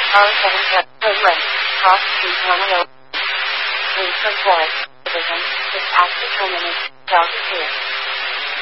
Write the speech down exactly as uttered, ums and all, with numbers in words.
oh seven Woodland, Cross Street one oh. Please report. Division, is at determinant, Delta two.